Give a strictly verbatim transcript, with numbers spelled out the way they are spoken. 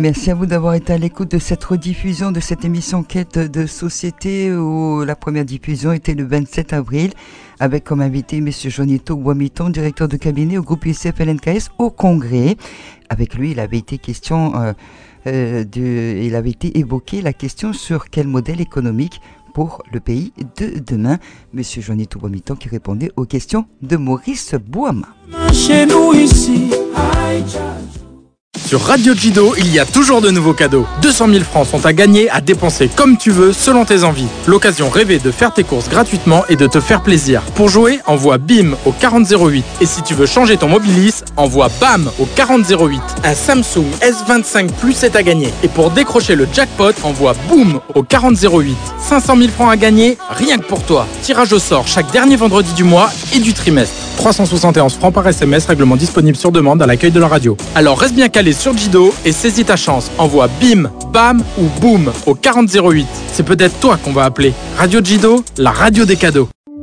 Merci à vous d'avoir été à l'écoute de cette rediffusion de cette émission Quête de société où la première diffusion était le vingt-sept avril avec comme invité M. Jonito Wamiton, directeur de cabinet au groupe U C F L N K S au Congrès. Avec lui, il avait été question, euh, euh, de, il avait été évoqué la question sur quel modèle économique pour le pays de demain. Monsieur Jonito Wamiton qui répondait aux questions de Maurice Bouama. Chez nous ici, sur Radio Jido, il y a toujours de nouveaux cadeaux. deux cent mille francs sont à gagner, à dépenser comme tu veux, selon tes envies. L'occasion rêvée de faire tes courses gratuitement et de te faire plaisir. Pour jouer, envoie BIM au quarante zéro huit. Et si tu veux changer ton Mobilis, envoie BAM au quarante zéro huit. Un Samsung S vingt-cinq Plus est à gagner. Et pour décrocher le jackpot, envoie BOOM au quarante zéro huit. cinq cent mille francs à gagner, rien que pour toi. Tirage au sort chaque dernier vendredi du mois et du trimestre. trois cent soixante et onze francs par S M S, règlement disponible sur demande à l'accueil de la radio. Alors reste bien calé sur Jido et saisis ta chance. Envoie BIM, BAM ou BOOM au quarante zéro huit. C'est peut-être toi qu'on va appeler. Radio Jido, la radio des cadeaux.